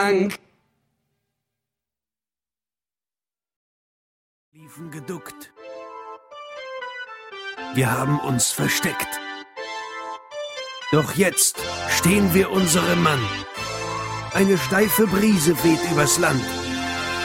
Dank. Liefen geduckt. Wir haben uns versteckt. Doch jetzt stehen wir unserem Mann. Eine steife Brise weht übers Land.